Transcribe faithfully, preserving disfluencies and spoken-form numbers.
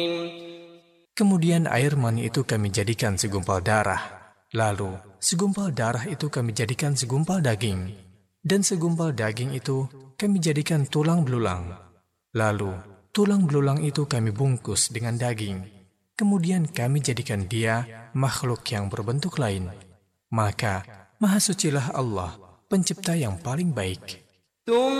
Kemudian air mani itu kami jadikan segumpal darah. Lalu segumpal darah itu kami jadikan segumpal daging. Dan segumpal daging itu kami jadikan tulang belulang. Lalu tulang belulang itu kami bungkus dengan daging. Kemudian kami jadikan dia makhluk yang berbentuk lain. Maka Maha Sucilah Allah, pencipta yang paling baik.